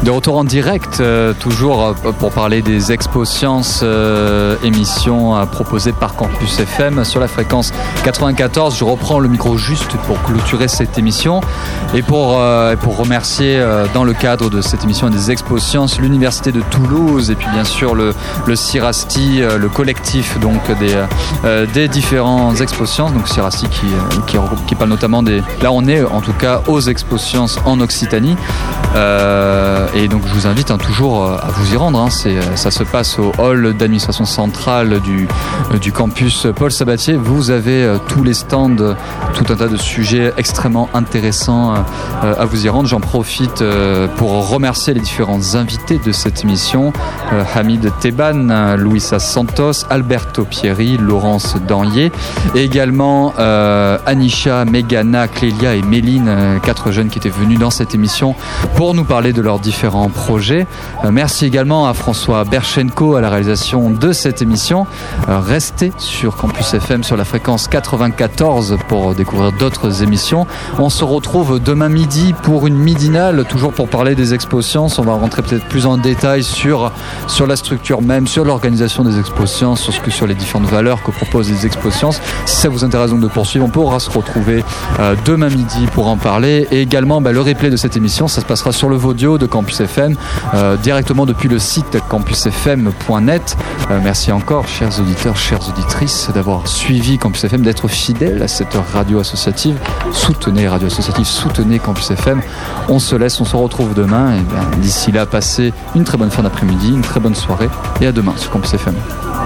De retour en direct, toujours pour parler des Expos Sciences, émission proposée par Campus FM sur la fréquence 94. Je reprends le micro juste pour clôturer cette émission et pour remercier dans le cadre de cette émission des Expos Sciences l'Université de Toulouse et puis bien sûr le CIRASTI, le collectif donc des différents Expos Sciences. Donc CIRASTI qui parle notamment là on est en tout cas aux Expos Sciences en Occitanie. Et donc je vous invite toujours à vous y rendre. Ça se passe au hall d'administration centrale du campus Paul Sabatier. Vous avez tous les stands, tout un tas de sujets extrêmement intéressants à vous y rendre. J'en profite pour remercier les différents invités de cette émission. Hamid Teban, Luisa Santos, Alberto Pieri, Laurence Danlier et également Anisha, Megana, Clélia et Méline, 4 jeunes qui étaient venus dans cette émission pour nous parler de leurs différents projets. Merci également à François Berchenko à la réalisation de cette émission. Restez sur Campus FM sur la fréquence 94 pour découvrir d'autres émissions. On se retrouve demain midi pour une midinale, toujours pour parler des Expos Sciences. On va rentrer peut-être plus en détail sur la structure même, sur l'organisation des Expos Sciences, sur les différentes valeurs que proposent les Expos Sciences. Si ça vous intéresse donc de poursuivre, on pourra se retrouver demain midi pour en parler. Et également le replay de cette émission, ça se passera sur le Vodio de Campus FM, directement depuis le site campusfm.net. Merci encore, chers auditeurs, chères auditrices, d'avoir suivi Campus FM, d'être fidèles à cette radio associative. Soutenez Radio Associative, soutenez Campus FM. On se laisse, on se retrouve demain. Et d'ici là, passez une très bonne fin d'après-midi, une très bonne soirée et à demain sur Campus FM.